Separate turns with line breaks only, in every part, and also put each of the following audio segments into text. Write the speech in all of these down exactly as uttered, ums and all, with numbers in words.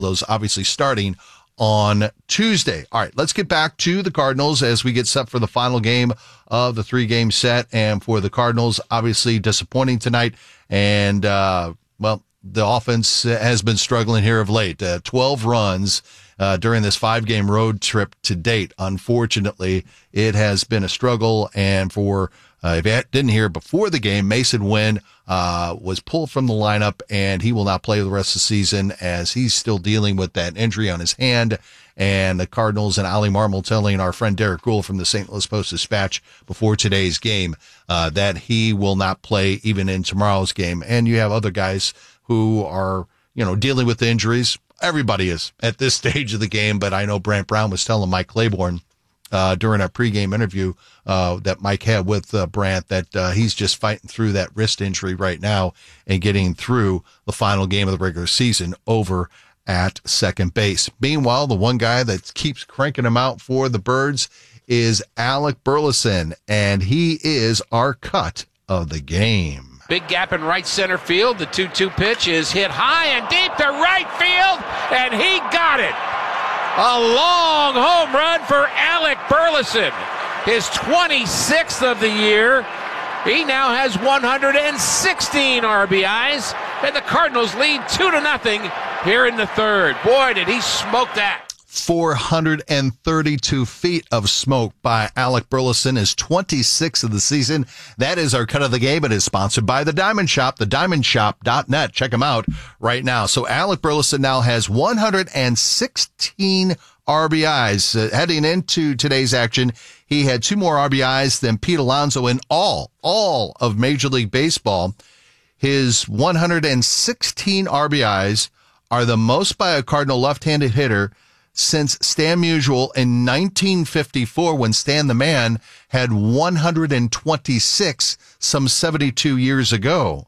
Those obviously starting on Tuesday. All right, let's get back to the Cardinals as we get set for the final game of the three-game set. And for the Cardinals, obviously disappointing tonight. And, uh, well, the offense has been struggling here of late. Uh, twelve runs uh, during this five-game road trip to date. Unfortunately, it has been a struggle. And for, uh, if you didn't hear before the game, Mason Wynn uh, was pulled from the lineup, and he will not play the rest of the season as he's still dealing with that injury on his hand. And the Cardinals and Ali Marmol telling our friend Derek Gould from the Saint Louis Post-Dispatch before today's game uh, that he will not play even in tomorrow's game. And you have other guys who are, you know, dealing with injuries. Everybody is at this stage of the game, but I know Brant Brown was telling Mike Claiborne uh, during our pregame interview uh, that Mike had with uh, Brant that uh, he's just fighting through that wrist injury right now and getting through the final game of the regular season over at second base. Meanwhile, the one guy that keeps cranking him out for the Birds is Alec Burleson, and he is our cut of the game.
Big gap in right center field. The two two pitch is hit high and deep to right field, and he got it. A long home run for Alec Burleson, his twenty-sixth of the year. He now has one hundred sixteen R B Is, and the Cardinals lead two to nothing here in the third. Boy, did he smoke that.
four hundred thirty-two feet of smoke by Alec Burleson, is twenty-sixth of the season. That is our cut of the game. It is sponsored by the Diamond Shop, the diamond shop dot net. Check them out right now. So Alec Burleson now has one hundred sixteen R B Is. Uh, heading into today's action, he had two more R B Is than Pete Alonso in all, all of Major League Baseball. His one hundred sixteen R B Is are the most by a Cardinal left-handed hitter since Stan Musial in nineteen fifty-four, when Stan the Man had one hundred twenty-six some seventy-two years ago.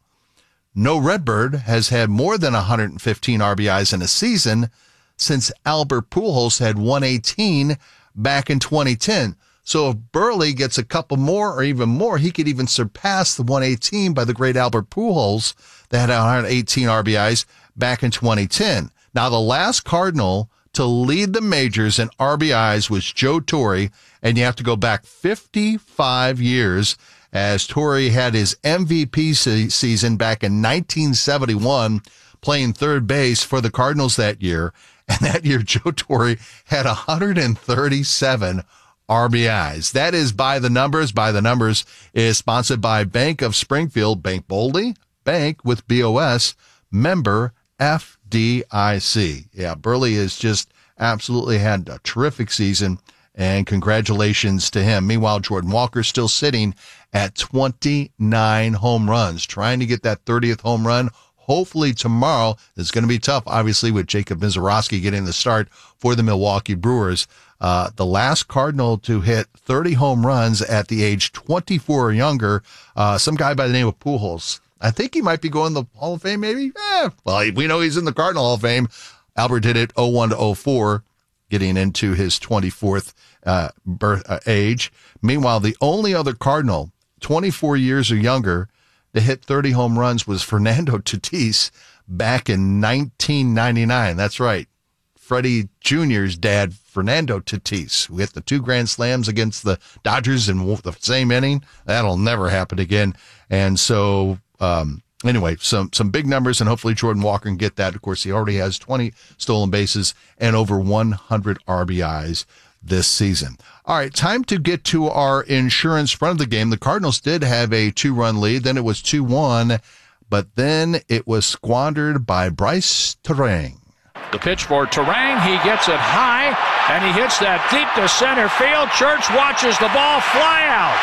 No Redbird has had more than one hundred fifteen R B Is in a season since Albert Pujols had one hundred eighteen back in twenty ten. So if Burley gets a couple more or even more, he could even surpass the one hundred eighteen by the great Albert Pujols that had one hundred eighteen R B Is back in twenty ten. Now, the last Cardinal to lead the majors in R B Is was Joe Torre, and you have to go back fifty-five years, as Torre had his M V P se- season back in nineteen seventy-one, playing third base for the Cardinals that year. And that year, Joe Torre had one hundred thirty-seven R B Is. That is By the Numbers. By the Numbers is sponsored by Bank of Springfield. Bank boldly, bank with B O S, member F D I C. Yeah, Burley has just absolutely had a terrific season, and congratulations to him. Meanwhile, Jordan Walker still sitting at twenty-nine home runs, trying to get that thirtieth home run. Hopefully tomorrow. It's going to be tough, obviously, with Jacob Misiorowski getting the start for the Milwaukee Brewers. Uh, the last Cardinal to hit thirty home runs at the age twenty-four or younger, uh, some guy by the name of Pujols. I think he might be going to the Hall of Fame, maybe. Eh, well, we know he's in the Cardinal Hall of Fame. Albert did it oh one to oh four, getting into his twenty-fourth uh, birth uh, age. Meanwhile, the only other Cardinal, twenty-four years or younger, to hit thirty home runs was Fernando Tatis back in nineteen ninety-nine. That's right. Freddie Junior's dad, Fernando Tatis, who hit the two grand slams against the Dodgers in the same inning. That'll never happen again. And so, um, anyway, some, some big numbers, and hopefully Jordan Walker can get that. Of course, he already has twenty stolen bases and over one hundred R B Is this season. All right, time to get to our insurance front of the game. The Cardinals did have a two-run lead. Then it was two one, but then it was squandered by Brice Turang.
The pitch for Turang. He gets it high, and he hits that deep to center field. Church watches the ball fly out.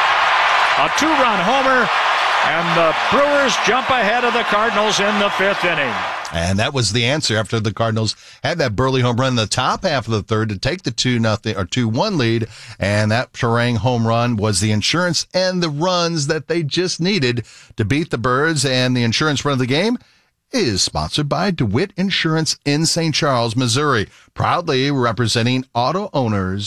A two-run homer, and the Brewers jump ahead of the Cardinals in the fifth inning.
And that was the answer after the Cardinals had that Burley home run in the top half of the third to take the two nothing or two one lead. And that Turang home run was the insurance and the runs that they just needed to beat the Birds. And the insurance run of the game is sponsored by DeWitt Insurance in Saint Charles, Missouri, proudly representing auto owners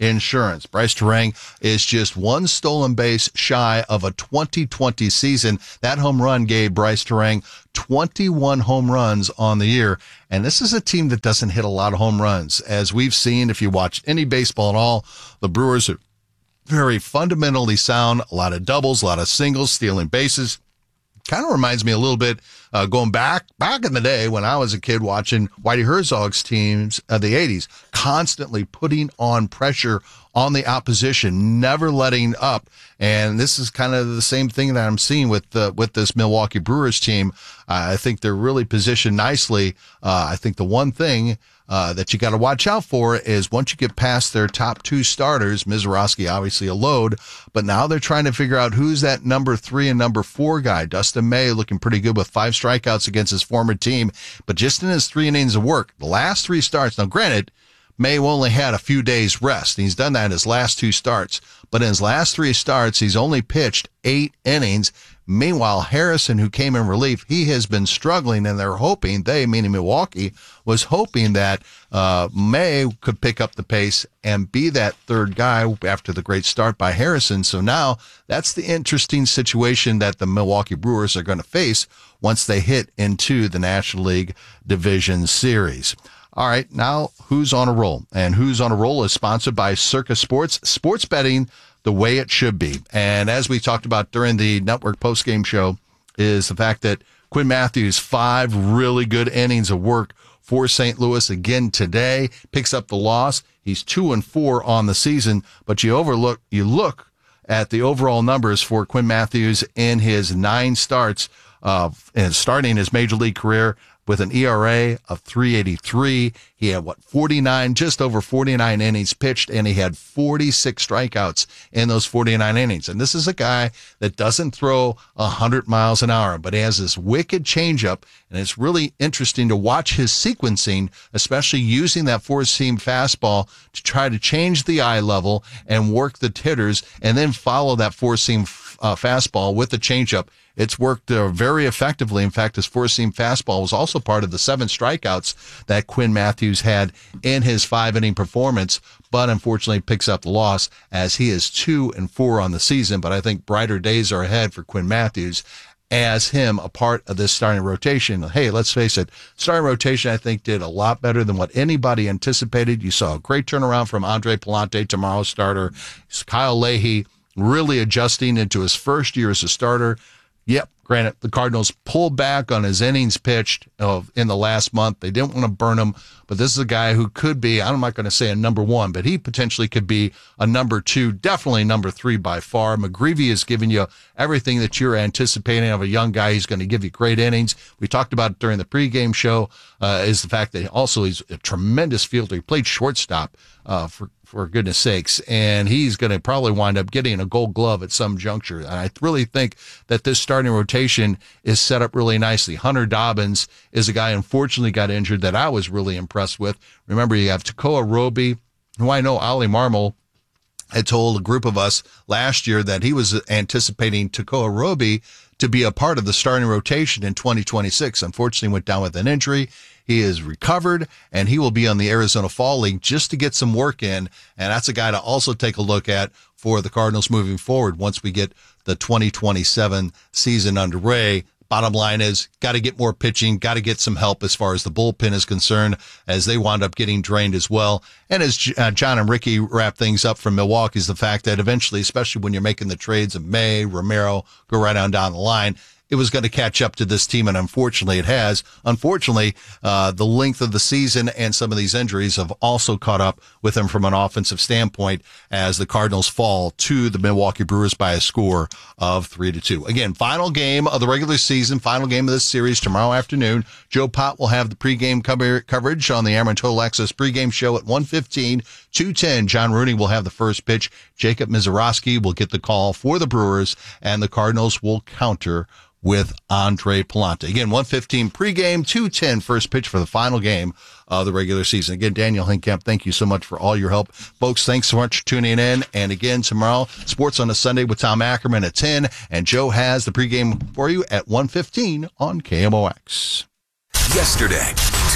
Insurance. Bryce Terang is just one stolen base shy of a twenty twenty season. That home run gave Bryce Terang twenty-one home runs on the year. And this is a team that doesn't hit a lot of home runs. As we've seen, if you watch any baseball at all, the Brewers are very fundamentally sound, a lot of doubles, a lot of singles, stealing bases. Kind of reminds me a little bit uh, going back back in the day when I was a kid watching Whitey Herzog's teams of the eighties, constantly putting on pressure on the opposition, never letting up. And this is kind of the same thing that I'm seeing with the, with this Milwaukee Brewers team. Uh, I think they're really positioned nicely. Uh, I think the one thing Uh, that you got to watch out for is once you get past their top two starters, Mizorowski obviously a load, but now they're trying to figure out who's that number three and number four guy. Dustin May looking pretty good with five strikeouts against his former team, but just in his three innings of work, the last three starts. Now, granted, May only had a few days rest. He's done that in his last two starts, but in his last three starts, he's only pitched eight innings. Meanwhile, Harrison, who came in relief, he has been struggling, and they're hoping, they, meaning Milwaukee, was hoping that uh, May could pick up the pace and be that third guy after the great start by Harrison. So now that's the interesting situation that the Milwaukee Brewers are going to face once they hit into the National League Division Series. All right, now who's on a roll? And who's on a roll is sponsored by Circa Sports. Sports betting the way it should be. And as we talked about during the network postgame show is the fact that Quinn Matthews, five really good innings of work for Saint Louis again today, picks up the loss. He's two and four on the season, but you overlook, you look at the overall numbers for Quinn Matthews in his nine starts, uh, and starting his major league career with an E R A of three eighty-three. He had, what, forty-nine, just over forty-nine innings pitched, and he had forty-six strikeouts in those forty-nine innings. And this is a guy that doesn't throw one hundred miles an hour, but he has this wicked changeup, and it's really interesting to watch his sequencing, especially using that four-seam fastball to try to change the eye level and work the hitters, and then follow that four-seam uh, fastball with the changeup. It's worked uh, very effectively. In fact, his four-seam fastball was also part of the seven strikeouts that Quinn Matthews had in his five-inning performance, but unfortunately picks up the loss as he is two and four on the season. But I think brighter days are ahead for Quinn Matthews as him a part of this starting rotation. Hey, let's face it, starting rotation, I think, did a lot better than what anybody anticipated. You saw a great turnaround from Andre Pallante, tomorrow's starter. Kyle Leahy really adjusting into his first year as a starter. Yep, granted, the Cardinals pulled back on his innings pitched of in the last month. They didn't want to burn him, but this is a guy who could be, I'm not going to say a number one, but he potentially could be a number two, definitely number three by far. McGreevy has given you everything that you're anticipating of a young guy. He's going to give you great innings. We talked about it during the pregame show, uh, is the fact that also he's a tremendous fielder. He played shortstop uh, for for goodness sakes, and he's going to probably wind up getting a gold glove at some juncture. And I really think that this starting rotation is set up really nicely. Hunter Dobbins is a guy, unfortunately, got injured that I was really impressed with. Remember, you have Tekoa Roby, who I know Ollie Marmol had told a group of us last year that he was anticipating Tekoa Roby to be a part of the starting rotation in twenty twenty-six. Unfortunately, went down with an injury. He is recovered, and he will be on the Arizona Fall League just to get some work in. And that's a guy to also take a look at for the Cardinals moving forward once we get the twenty twenty-seven season underway. Bottom line is, got to get more pitching, got to get some help as far as the bullpen is concerned, as they wound up getting drained as well. And as uh, John and Ricky wrap things up from Milwaukee, is the fact that eventually, especially when you're making the trades of May, Romero, go right on down the line, it was going to catch up to this team, and unfortunately it has. Unfortunately, uh, the length of the season and some of these injuries have also caught up with them from an offensive standpoint as the Cardinals fall to the Milwaukee Brewers by a score of three to two. Again, final game of the regular season, final game of this series tomorrow afternoon. Joe Pott will have the pregame cover- coverage on the Amerant Total Access pregame show at one fifteen. two ten, John Rooney will have the first pitch. Jacob Mizorowski will get the call for the Brewers, and the Cardinals will counter with Andre Pallante. Again, one fifteen pregame, two ten first pitch for the final game of the regular season. Again, Daniel Hinkamp, thank you so much for all your help. Folks, thanks so much for tuning in. And again, tomorrow, Sports on a Sunday with Tom Ackerman at ten, and Joe has the pregame for you at one fifteen on K M O X.
Yesterday,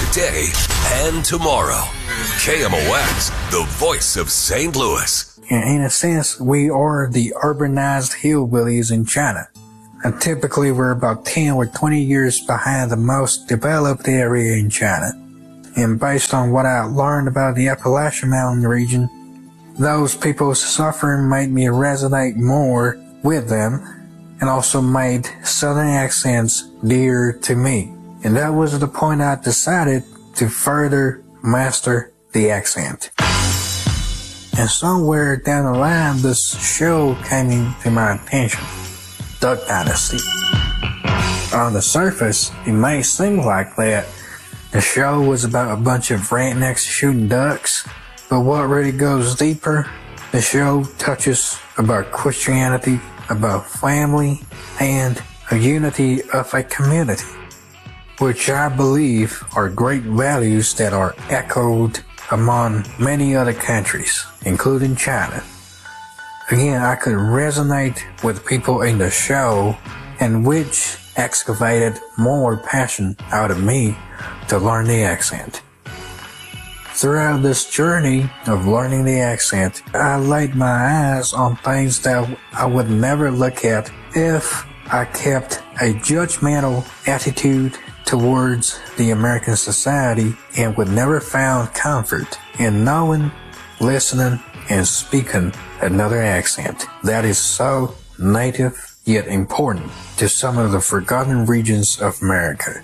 today and tomorrow. K M O X, the voice of Saint Louis.
In a sense, we are the urbanized hillbillies in China. And typically we're about ten or twenty years behind the most developed area in China. And based on what I learned about the Appalachian Mountain region, those people's suffering made me resonate more with them and also made Southern accents dear to me. And that was the point I decided to further master the accent. And somewhere down the line, this show came into my attention. Duck Dynasty. On the surface, it may seem like that the show was about a bunch of rednecks shooting ducks, but what really goes deeper, the show touches about Christianity, about family, and a unity of a community, which I believe are great values that are echoed among many other countries, including China. Again, I could resonate with people in the show, and which excavated more passion out of me to learn the accent. Throughout this journey of learning the accent, I laid my eyes on things that I would never look at if I kept a judgmental attitude towards the American society and would never found comfort in knowing, listening, and speaking another accent that is so native yet important to some of the forgotten regions of America.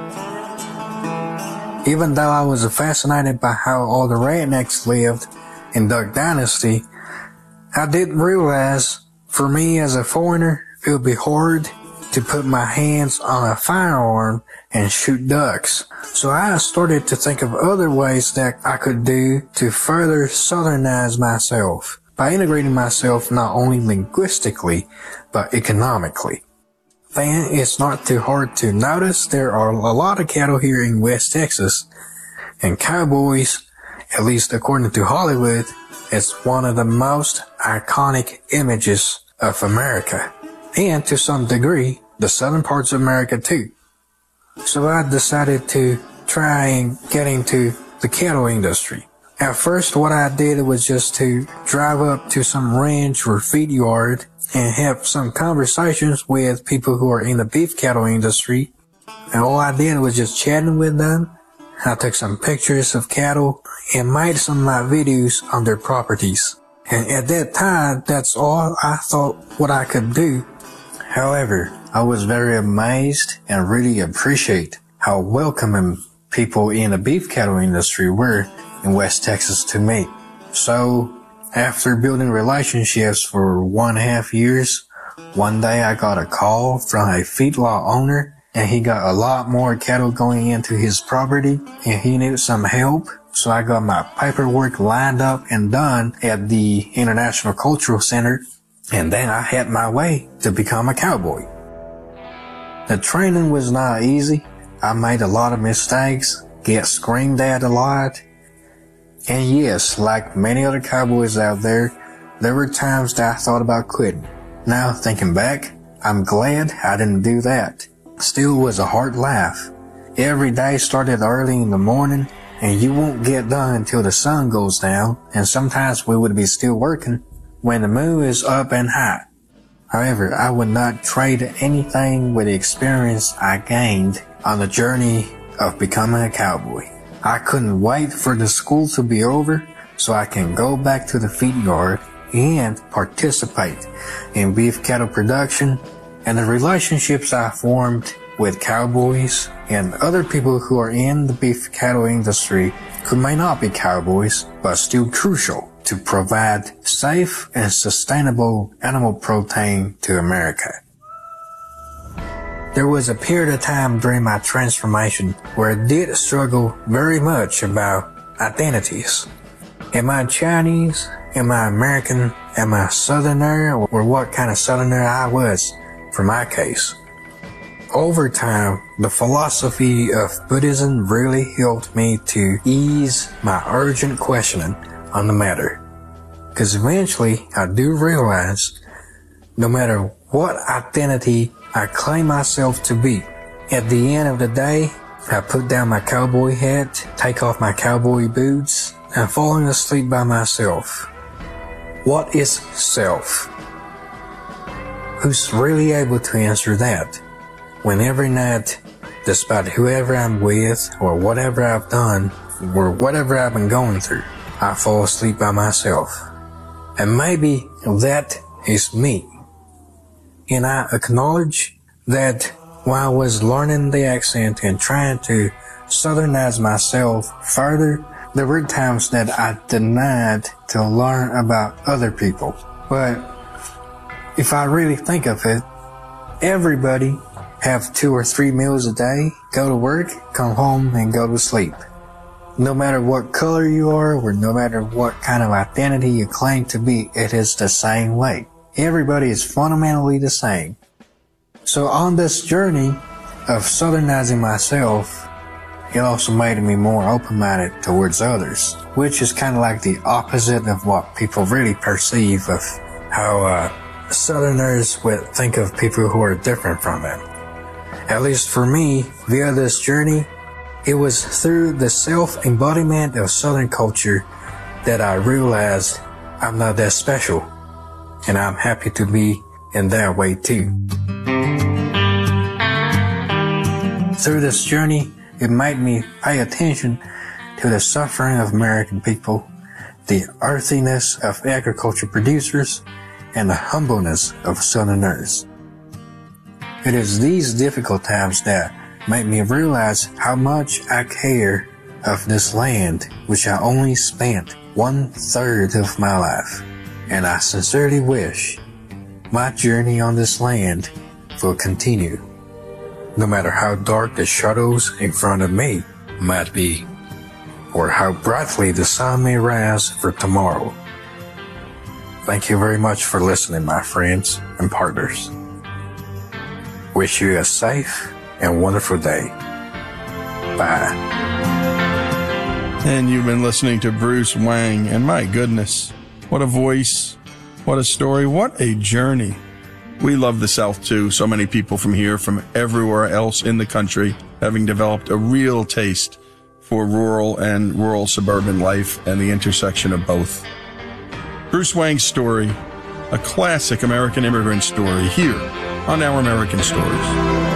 Even though I was fascinated by how all the rednecks lived in Duck Dynasty, I didn't realize for me as a foreigner, it would be hard to put my hands on a firearm and shoot ducks. So I started to think of other ways that I could do to further southernize myself by integrating myself not only linguistically, but economically. Then it's not too hard to notice there are a lot of cattle here in West Texas, and cowboys, at least according to Hollywood, is one of the most iconic images of America, and to some degree, the southern parts of America too. So I decided to try and get into the cattle industry. At first, what I did was just to drive up to some ranch or feed yard and have some conversations with people who are in the beef cattle industry. And all I did was just chatting with them. I took some pictures of cattle and made some of my videos on their properties. And at that time, that's all I thought what I could do. However, I was very amazed and really appreciate how welcoming people in the beef cattle industry were in West Texas to me. So, after building relationships for one and a half years, one day I got a call from a feedlot owner, and he got a lot more cattle going into his property, and he needed some help. So I got my paperwork lined up and done at the International Cultural Center, and then I had my way to become a cowboy. The training was not easy. I made a lot of mistakes, get screamed at a lot. And yes, like many other cowboys out there, there were times that I thought about quitting. Now, thinking back, I'm glad I didn't do that. Still was a hard life. Every day started early in the morning, and you won't get done until the sun goes down, and sometimes we would be still working when the moon is up and high. However, I would not trade anything with the experience I gained on the journey of becoming a cowboy. I couldn't wait for the school to be over so I can go back to the feed yard and participate in beef cattle production, and the relationships I formed with cowboys and other people who are in the beef cattle industry who may not be cowboys but still crucial to provide safe and sustainable animal protein to America. There was a period of time during my transformation where I did struggle very much about identities. Am I Chinese? Am I American? Am I Southerner? Or what kind of Southerner I was for my case. Over time, the philosophy of Buddhism really helped me to ease my urgent questioning on the matter. Because eventually, I do realize no matter what identity I claim myself to be, at the end of the day, I put down my cowboy hat, take off my cowboy boots, and falling asleep by myself. What is self? Who's really able to answer that? When every night, despite whoever I'm with, or whatever I've done, or whatever I've been going through, I fall asleep by myself. And maybe that is me. And I acknowledge that while I was learning the accent and trying to southernize myself further, there were times that I denied to learn about other people. But if I really think of it, everybody have two or three meals a day, go to work, come home, and go to sleep. No matter what color you are, or no matter what kind of identity you claim to be, it is the same way. Everybody is fundamentally the same. So on this journey of southernizing myself, it also made me more open-minded towards others, which is kind of like the opposite of what people really perceive of how uh, Southerners would think of people who are different from them. At least for me, via this journey, it was through the self-embodiment of Southern culture that I realized I'm not that special, and I'm happy to be in that way too. Through this journey, it made me pay attention to the suffering of American people, the earthiness of agriculture producers, and the humbleness of Southerners. It is these difficult times that make me realize how much I care of this land, which I only spent one third of my life. And I sincerely wish my journey on this land will continue, no matter how dark the shadows in front of me might be, or how brightly the sun may rise for tomorrow. Thank you very much for listening, my friends and partners. Wish you a safe and wonderful day. Bye.
And you've been listening to Bruce Wang, and my goodness, what a voice, what a story, what a journey. We love the South too. So many people from here, from everywhere else in the country, having developed a real taste for rural and rural suburban life and the intersection of both. Bruce Wang's story, a classic American immigrant story, here on Our American Stories.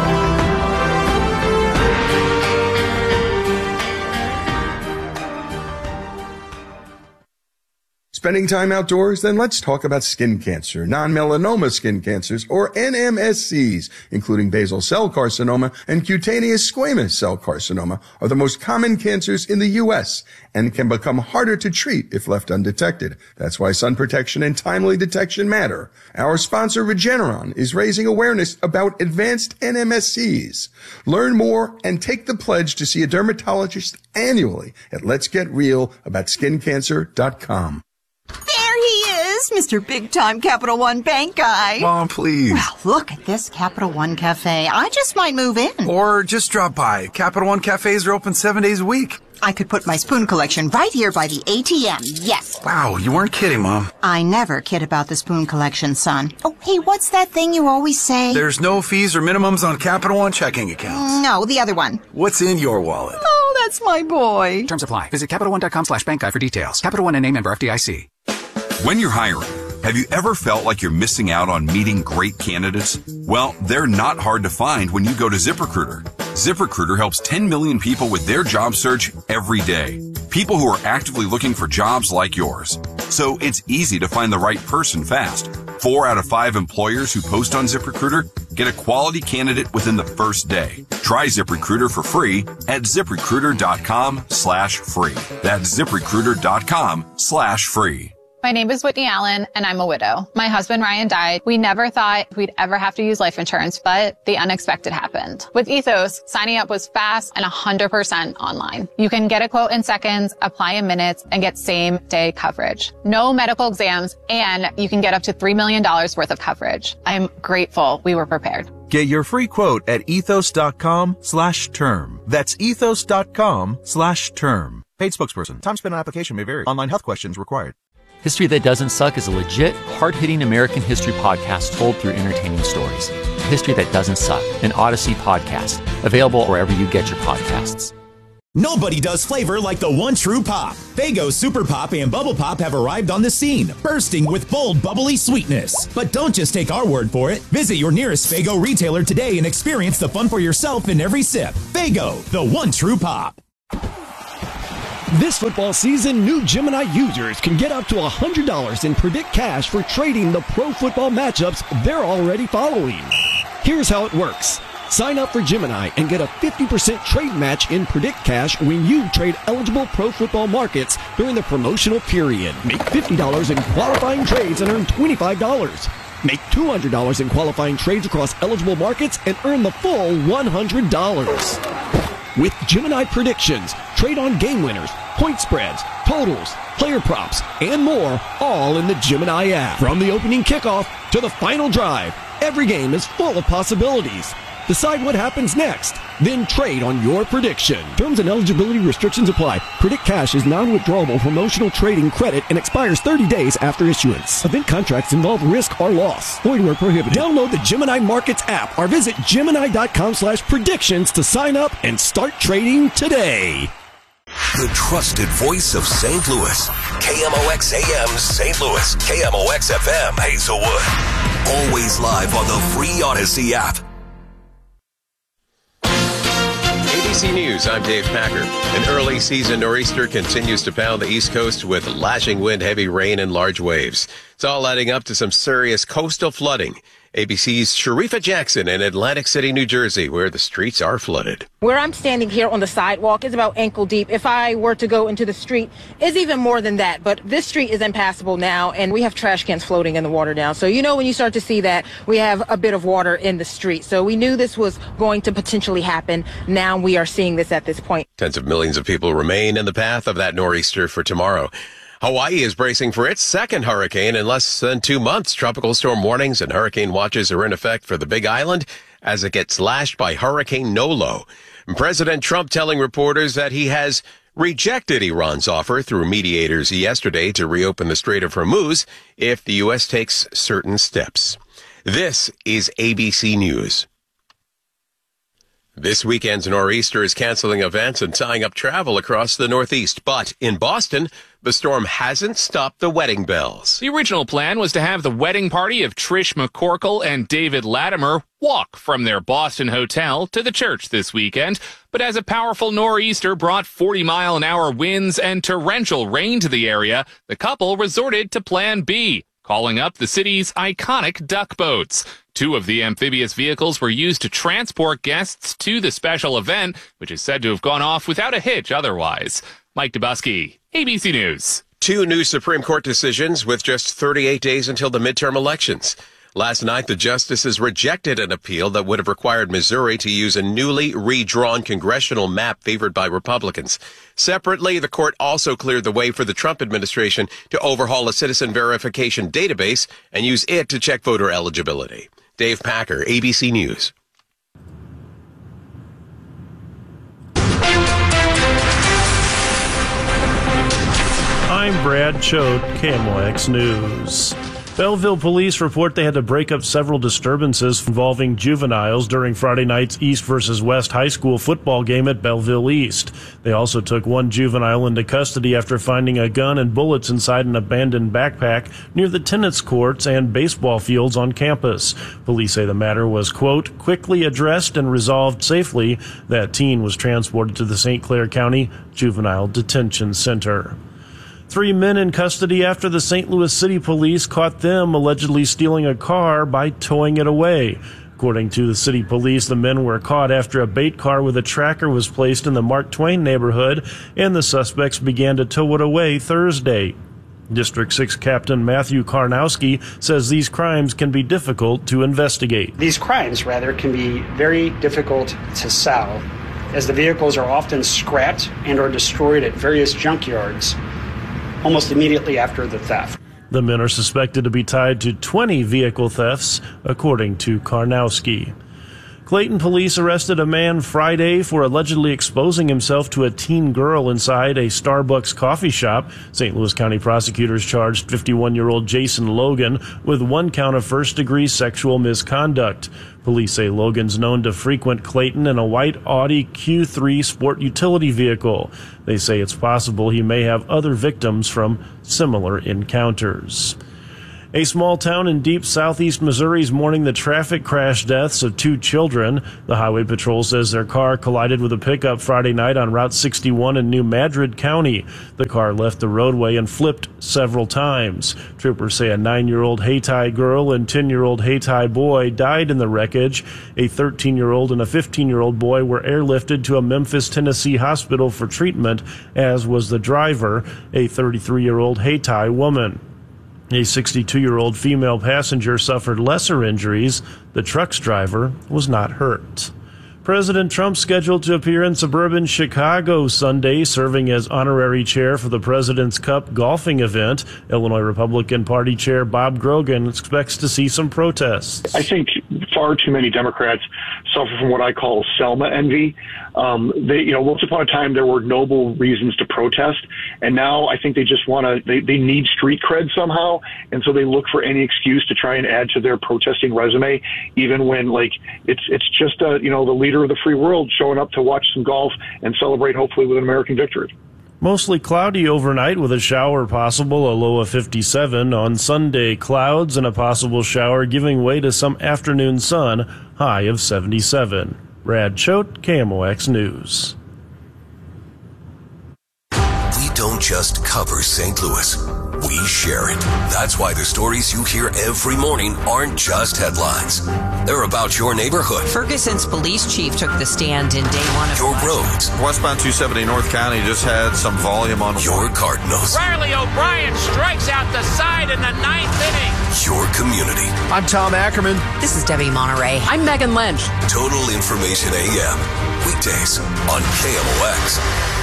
Spending time outdoors? Then let's talk about skin cancer. Non-melanoma skin cancers, or N M S Cs, including basal cell carcinoma and cutaneous squamous cell carcinoma, are the most common cancers in the U S and can become harder to treat if left undetected. That's why sun protection and timely detection matter. Our sponsor, Regeneron, is raising awareness about advanced N M S Cs. Learn more and take the pledge to see a dermatologist annually at lets get real about skin cancer dot com.
There he is, Mister Big Time Capital One Bank guy.
Mom, please.
Well, look at this Capital One Cafe. I just might move in.
Or just drop by. Capital One cafes are open seven days a week.
I could put my spoon collection right here by the A T M, yes.
Wow, you weren't kidding, Mom.
I never kid about the spoon collection, son. Oh, hey, what's that thing you always say?
There's no fees or minimums on Capital One checking accounts.
No, the other one.
What's in your wallet?
Oh, that's my boy.
Terms apply. Visit CapitalOne.com slash bank guide for details. Capital One N A member F D I C.
When you're hiring, have you ever felt like you're missing out on meeting great candidates? Well, they're not hard to find when you go to ZipRecruiter. ZipRecruiter helps ten million people with their job search every day. People who are actively looking for jobs like yours. So it's easy to find the right person fast. Four out of five employers who post on ZipRecruiter get a quality candidate within the first day. Try ZipRecruiter for free at ZipRecruiter.com slash free. That's ZipRecruiter.com slash free.
My name is Whitney Allen, and I'm a widow. My husband, Ryan, died. We never thought we'd ever have to use life insurance, but the unexpected happened. With Ethos, signing up was fast and one hundred percent online. You can get a quote in seconds, apply in minutes, and get same-day coverage. No medical exams, and you can get up to three million dollars worth of coverage. I'm grateful we were prepared.
Get your free quote at ethos.com slash term. That's ethos.com slash term. Paid spokesperson. Time spent on application may vary. Online health questions required.
History That Doesn't Suck is a legit, hard-hitting American history podcast told through entertaining stories. History That Doesn't Suck, an Odyssey podcast, available wherever you get your podcasts.
Nobody does flavor like the one true pop. Faygo Super Pop and Bubble Pop have arrived on the scene, bursting with bold, bubbly sweetness. But don't just take our word for it. Visit your nearest Faygo retailer today and experience the fun for yourself in every sip. Faygo, the one true pop.
This football season, new Gemini users can get up to one hundred dollars in Predict Cash for trading the pro football matchups they're already following. Here's how it works. Sign up for Gemini and get a fifty percent trade match in Predict Cash when you trade eligible pro football markets during the promotional period. Make fifty dollars in qualifying trades and earn twenty-five dollars. Make two hundred dollars in qualifying trades across eligible markets and earn the full one hundred dollars. With Gemini predictions, trade on game winners, point spreads, totals, player props, and more, all in the Gemini app. From the opening kickoff to the final drive, every game is full of possibilities. Decide what happens next, then trade on your prediction. Terms and eligibility restrictions apply. Predict Cash is non-withdrawable promotional trading credit and expires thirty days after issuance. Event contracts involve risk or loss. Void where prohibited. Download the Gemini Markets app or visit Gemini.com slash predictions to sign up and start trading today.
The trusted voice of Saint Louis. K M O X A M Saint Louis. K M O X F M Hazelwood. Always live on the free Odyssey app.
A B C News, I'm Dave Packer. An early season nor'easter continues to pound the East Coast with lashing wind, heavy rain, and large waves. It's all adding up to some serious coastal flooding. A B C's Sharifa Jackson in Atlantic City, New Jersey, where the streets are flooded.
Where I'm standing here on the sidewalk is about ankle deep. If I were to go into the street, it's even more than that. But this street is impassable now, and we have trash cans floating in the water now. So you know when you start to see that, we have a bit of water in the street. So we knew this was going to potentially happen. Now we are seeing this at this point.
Tens of millions of people remain in the path of that nor'easter for tomorrow. Hawaii is bracing for its second hurricane in less than two months. Tropical storm warnings and hurricane watches are in effect for the Big Island as it gets lashed by Hurricane Nolo. President Trump telling reporters that he has rejected Iran's offer through mediators yesterday to reopen the Strait of Hormuz if the U S takes certain steps. This is A B C News. This weekend's nor'easter is canceling events and tying up travel across the Northeast. But in Boston, the storm hasn't stopped the wedding bells.
The original plan was to have the wedding party of Trish McCorkle and David Latimer walk from their Boston hotel to the church this weekend. But as a powerful nor'easter brought forty mile an hour winds and torrential rain to the area, the couple resorted to Plan B, calling up the city's iconic duck boats. Two of the amphibious vehicles were used to transport guests to the special event, which is said to have gone off without a hitch otherwise. Mike Dubusky, A B C News.
Two new Supreme Court decisions with just thirty-eight days until the midterm elections. Last night, the justices rejected an appeal that would have required Missouri to use a newly redrawn congressional map favored by Republicans. Separately, the court also cleared the way for the Trump administration to overhaul a citizen verification database and use it to check voter eligibility. Dave Packer, A B C News.
I'm Brad Choate, K M O X News. Belleville police report they had to break up several disturbances involving juveniles during Friday night's East versus West high school football game at Belleville East. They also took one juvenile into custody after finding a gun and bullets inside an abandoned backpack near the tennis courts and baseball fields on campus. Police say the matter was, quote, quickly addressed and resolved safely. That teen was transported to the Saint Clair County Juvenile Detention Center. Three men in custody after the Saint Louis City Police caught them allegedly stealing a car by towing it away. According to the city police, the men were caught after a bait car with a tracker was placed in the Mark Twain neighborhood, and the suspects began to tow it away Thursday. District six Captain Matthew Karnowski says these crimes can be difficult to investigate.
These crimes, rather, can be very difficult to solve, as the vehicles are often scrapped and or destroyed at various junkyards almost immediately after the theft.
The men are suspected to be tied to twenty vehicle thefts, according to Karnowski. Clayton police arrested a man Friday for allegedly exposing himself to a teen girl inside a Starbucks coffee shop. Saint Louis County prosecutors charged fifty-one-year-old Jason Logan with one count of first-degree sexual misconduct. Police say Logan's known to frequent Clayton in a white Audi Q three sport utility vehicle. They say it's possible he may have other victims from similar encounters. A small town in deep southeast Missouri is mourning the traffic crash deaths of two children. The Highway Patrol says their car collided with a pickup Friday night on Route sixty-one in New Madrid County. The car left the roadway and flipped several times. Troopers say a nine-year-old Hayti girl and ten-year-old Hayti boy died in the wreckage. A thirteen-year-old and a fifteen-year-old boy were airlifted to a Memphis, Tennessee hospital for treatment, as was the driver, a thirty-three-year-old Hayti woman. A sixty-two-year-old female passenger suffered lesser injuries. The truck's driver was not hurt. President Trump scheduled to appear in suburban Chicago Sunday, serving as honorary chair for the President's Cup golfing event. Illinois Republican Party Chair Bob Grogan expects to see some protests.
I think far too many Democrats suffer from what I call Selma envy. Um, they, you know, once upon a time there were noble reasons to protest, and now I think they just want to. They, they need street cred somehow, and so they look for any excuse to try and add to their protesting resume, even when like it's it's just a you know the leader of the free world showing up to watch some golf and celebrate hopefully with an American victory.
Mostly cloudy overnight with a shower possible, a low of fifty-seven. On Sunday, clouds and a possible shower giving way to some afternoon sun, high of seventy-seven. Brad Choate, K M O X News.
We don't just cover Saint Louis. We share it. That's why the stories you hear every morning aren't just headlines. They're about your neighborhood.
Ferguson's police chief took the stand in day one of
your roads.
Westbound two seventy North County just had some volume on
your Cardinals.
Riley O'Brien strikes out the side in the ninth inning.
Your community.
I'm Tom Ackerman.
This is Debbie Monterey. I'm Megan Lynch.
Total Information A M. Weekdays on K M O X.